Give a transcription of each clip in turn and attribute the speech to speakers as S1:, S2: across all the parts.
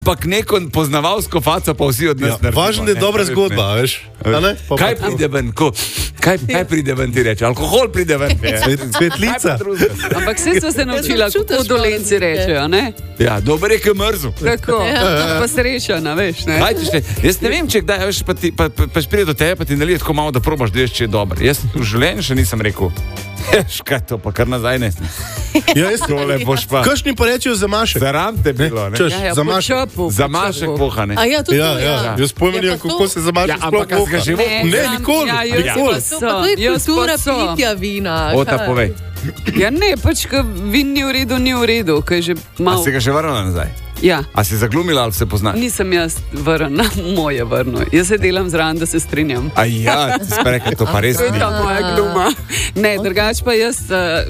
S1: Ampak neko poznavalsko faco pa vsi od nas naredimo.
S2: Važno je dobra zgodba, veš.
S1: Kaj pride ven? Kaj pride ven, ti reče? Alkohol pride ven.
S2: Svetlica.
S3: Ampak vse smo se naučila, kako Dolenci rečejo, ne?
S1: Ja, dober je k mrzu.
S3: Tako, pa srečana, veš, ne?
S1: Jaz ne vem, če kdaj, veš, pa pride do tebe, pa ti nalije tako malo, da probaš, da veš, če je dober. Jaz v življenju še nisem rekel, kaj to, pa kar nazaj ne.
S2: Ja, jaz
S1: tole boš pa.
S2: Kakšni pa rečejo zamašek?
S1: Zaram te bilo, ne?
S2: Češ, zamašek.
S1: Zamašek poha, ne?
S4: A ja, tudi to,
S2: ja. Jaz pojmenim, kako se zamašek sploh poha.
S1: Ampak ga živo?
S2: Ne, nikoli.
S4: To je kultura pitja vina.
S1: Ota, povej.
S3: Ja ne, pač, ko vin ni v redu, ko je že malo...
S1: A si ga že vrnila nazaj?
S3: Ja.
S1: A si zaglumila ali se poznaš?
S3: Nisem jaz vrna, moje vrno. Jaz se delam zraven, da se strinjam.
S1: A ja, ti si pa rekel, to pa res ni.
S3: To je ta moja gluma. Ne, drugač pa jaz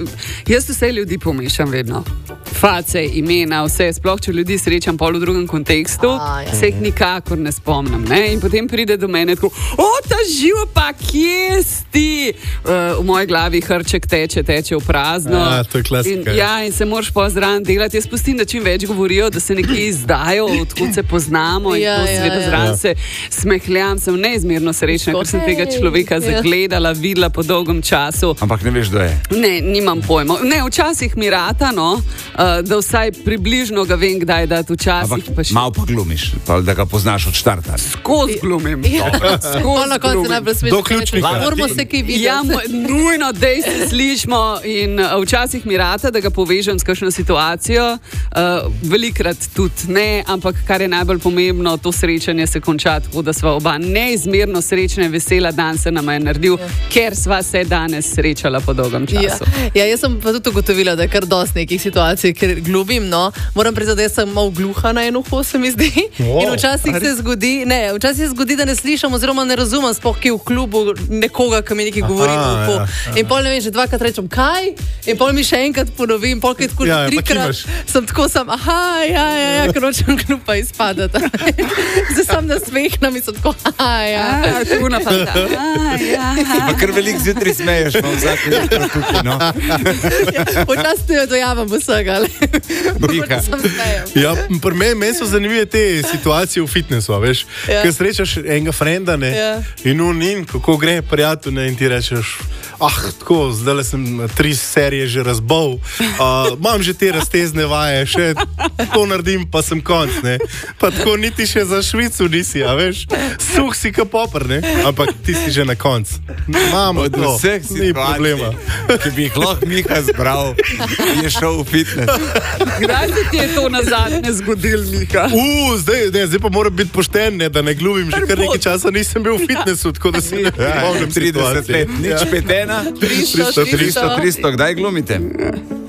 S3: vse ljudi pomešam vedno. Face, imena, vse, sploh če ljudi srečam pol v drugem kontekstu, se jih nikakor ne spomnim, ne? In potem pride do mene tako, ta živo pa, kje si? V moji glavi hrček teče v prazno.
S2: Ja, to je klasika.
S3: In se moraš pozdraven delati. Jaz pustim, da čim več govorijo, da se nekje izdajo, odkud se poznamo in to seveda zraven se smehljam, sem neizmerno srečna, ker sem tega človeka zagledala, videla po dolgem času.
S1: Ampak ne veš, kdo je.
S3: Ne, nimam pojma. Ne, včasih mi rata, no, da vsaj približno ga vem, kdaj dati včasih.
S1: Ampak pa malo pa glumiš, da ga poznaš od štarta.
S3: Skozi glumim.
S4: Na koncu najbolj smešno.
S2: Do ključnika.
S4: Moramo se kaj videti.
S3: Ja, nujno, dej se slišimo in včasih mi rata, da ga povežem s kakšno situacijo. Velikrat tudi ne, ampak kar je najbolj pomembno, to srečanje se konča tako, da sva oba neizmerno srečna in vesela, dan se nama je naredil, ker sva se danes srečala po dolgem času.
S4: Ja, jaz sem pa tudi ugotovila, da je kar dosti nekih situacij, ker glubim, no. Moram priznati, da sem malo gluha na eno uho, se mi zdi. In včasih se zgodi, da ne slišam oziroma ne razumem sploh, ki je v klubu nekoga, ki mi nekaj govori v uho. In pol ne vem, že dvakrat rečem, kaj? In pol mi še enkrat ponovim, pol kaj tako trikrat. Sem tako ja, ker nočem klupa izpadati. Zdaj sem nasmehna, mi so tako,
S3: tako napada.
S1: Pa kar velik zjutraj smeješ, no, vsak jutro tukaj, no.
S4: Včasih te dojavim vsega,
S2: Ja, pri meni so zanimive te situacije v fitnessu, veš. Ker srečaš enega frenda, ne, in kako gre prijatelj, ne, in ti rečeš, tako, zdaj sem 3 serije že razbol, imam že te raztezne vaje, še to naredim, pa sem konc, ne. Pa tako niti še za Švico nisi, a veš, suh si ka popr, ne, ampak ti si že na konc. Imamo to, ni problema.
S1: Ki bi jih lahko Miha zbral, je šel v fitness.
S3: Kdaj se ti je to nazadnje zgodil, Miha?
S2: Zdaj pa moram biti pošten, ne, da ne glumim, že kar nekaj časa nisem bil v fitnessu, tako da se ne pomnim situacije.
S1: 30 let, nič 5-1, 300, kdaj glumite?